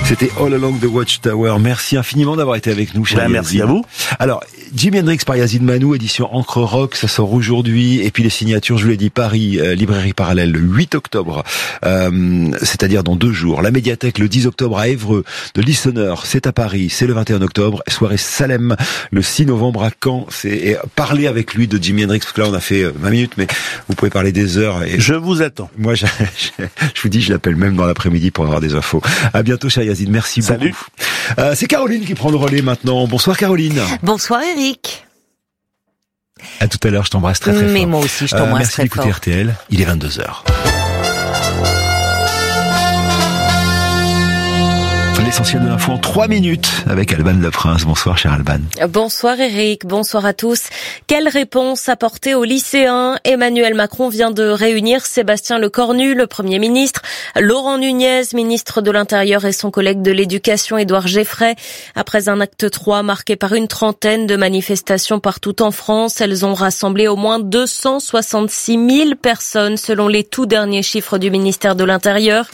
C'était All Along the Watchtower. Merci infiniment d'avoir été avec nous, cher Merci à vous. Alors, Jimi Hendrix par Yazid Manou, édition Encre Rock, ça sort aujourd'hui. Et puis les signatures, je vous l'ai dit, Paris, librairie parallèle, le 8 octobre, c'est-à-dire dans 2 jours. La médiathèque, le 10 octobre à Évreux. De Listener, c'est à Paris, c'est le 21 octobre. Soirée Salem, le 6 novembre à Caen. Et parler avec lui de Jimi Hendrix, parce que là on a fait 20 minutes, mais vous pouvez parler des heures. Et je vous attends. Moi, je vous dis, je l'appelle même dans l'après-midi pour avoir des infos. À bientôt, cher Yazid. Merci Salut. beaucoup. C'est Caroline qui prend le relais maintenant. Bonsoir Caroline. Bonsoir Eric. À tout à l'heure, je t'embrasse très fort. Mais moi aussi, je t'embrasse très fort. Merci d'écouter RTL, il est 22h. L'essentiel de l'info en 3 minutes avec Alban Leprince. Bonsoir, cher Alban. Bonsoir Eric, bonsoir à tous. Quelle réponse apporter aux lycéens? Emmanuel Macron vient de réunir Sébastien Lecornu, le Premier ministre, Laurent Nunez, ministre de l'Intérieur, et son collègue de l'Éducation, Édouard Geffray. Après un acte 3 marqué par une trentaine de manifestations partout en France, elles ont rassemblé au moins 266 000 personnes selon les tout derniers chiffres du ministère de l'Intérieur.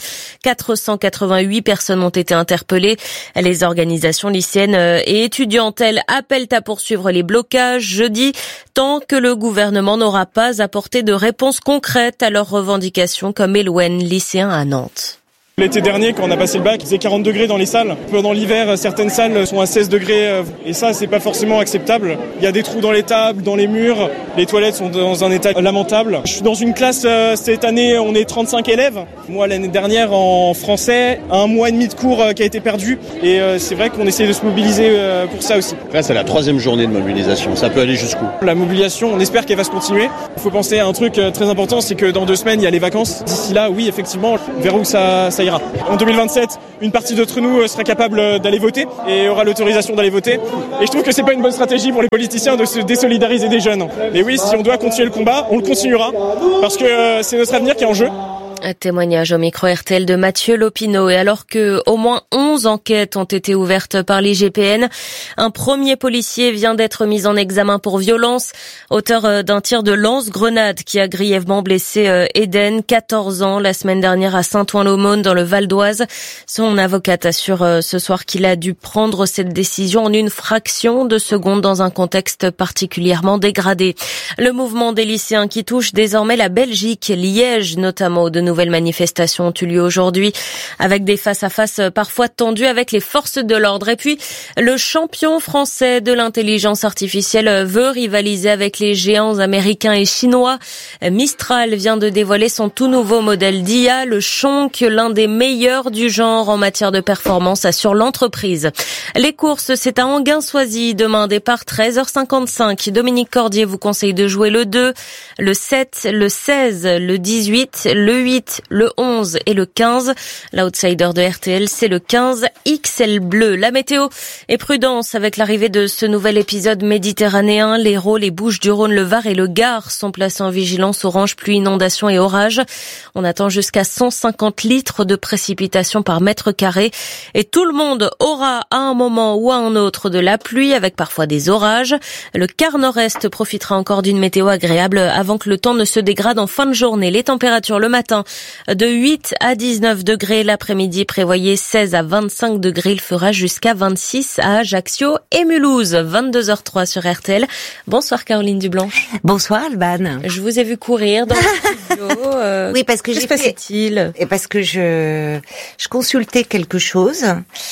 488 personnes ont été interpellées. Les organisations lycéennes et étudiantes, elles, appellent à poursuivre les blocages jeudi tant que le gouvernement n'aura pas apporté de réponse concrète à leurs revendications, comme Elouen, lycéen à Nantes. L'été dernier, quand on a passé le bac, il faisait 40 degrés dans les salles. Pendant l'hiver, certaines salles sont à 16 degrés et ça, c'est pas forcément acceptable. Il y a des trous dans les tables, dans les murs, les toilettes sont dans un état lamentable. Je suis dans une classe, cette année, on est 35 élèves. Moi, l'année dernière, en français, 1 mois et demi de cours qui a été perdu. Et c'est vrai qu'on essaie de se mobiliser pour ça aussi. Là, c'est la 3e journée de mobilisation. Ça peut aller jusqu'où? La mobilisation, on espère qu'elle va se continuer. Il faut penser à un truc très important, c'est que dans 2 semaines, il y a les vacances. D'ici là, oui, effectivement, vers où ça ira. En 2027, une partie d'entre nous sera capable d'aller voter et aura l'autorisation d'aller voter. Et je trouve que c'est pas une bonne stratégie pour les politiciens de se désolidariser des jeunes. Et oui, si on doit continuer le combat, on le continuera parce que c'est notre avenir qui est en jeu. Témoignage au micro RTL de Mathieu Lopineau. Et alors que au moins 11 enquêtes ont été ouvertes par l'IGPN, un premier policier vient d'être mis en examen pour violence, auteur d'un tir de lance-grenade qui a grièvement blessé Eden, 14 ans, la semaine dernière à Saint-Ouen-l'Aumône dans le Val d'Oise. Son avocate assure ce soir qu'il a dû prendre cette décision en une fraction de seconde dans un contexte particulièrement dégradé. Le mouvement des lycéens qui touche désormais la Belgique, Liège notamment, de nouvelles manifestations ont eu lieu aujourd'hui avec des face-à-face parfois tendus avec les forces de l'ordre. Et puis, le champion français de l'intelligence artificielle veut rivaliser avec les géants américains et chinois. Mistral vient de dévoiler son tout nouveau modèle d'IA, le Chonk, l'un des meilleurs du genre en matière de performance, assure l'entreprise. Les courses, c'est à Anguin-Soisy. Demain, départ 13h55. Dominique Cordier vous conseille de jouer le 2, le 7, le 16, le 18, le 8, le 11 et le 15. L'outsider de RTL, c'est le 15 XL bleu. La météo et prudence avec l'arrivée de ce nouvel épisode méditerranéen. L'Hérault, les Bouches-du-Rhône, le Var et le Gard sont placés en vigilance orange, pluie, inondation et orage. On attend jusqu'à 150 litres de précipitations par mètre carré. Et tout le monde aura à un moment ou à un autre de la pluie avec parfois des orages. Le quart nord-est profitera encore d'une météo agréable avant que le temps ne se dégrade en fin de journée. Les températures le matin de 8 à 19 degrés. L'après-midi, prévoyez 16 à 25 degrés. Il fera jusqu'à 26 à Ajaccio et Mulhouse. 22h03 sur RTL. Bonsoir Caroline Dublanche. Bonsoir Alban. Je vous ai vu courir dans le studio. Oui, parce que j'ai fait... Et parce que je consultais quelque chose.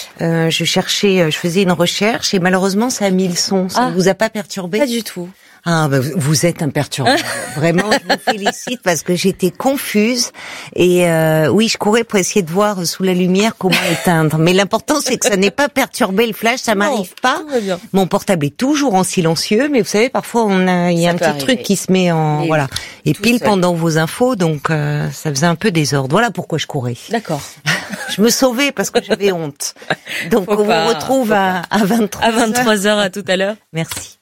Je faisais une recherche et malheureusement ça a mis le son. Ça ne vous a pas perturbé? Pas du tout. Ah, vous êtes imperturbable. Vraiment, je vous félicite parce que j'étais confuse et oui, je courais pour essayer de voir sous la lumière comment éteindre. Mais l'important, c'est que ça n'ait pas perturbé le flash, ça m'arrive pas. Mon portable est toujours en silencieux, mais vous savez, parfois il y a un petit truc qui se met en voilà. Et pile pendant vos infos, donc ça faisait un peu désordre. Voilà pourquoi je courais. D'accord. Je me sauvais parce que j'avais honte. Donc on vous retrouve à 23h. À 23h, à tout à l'heure. Merci.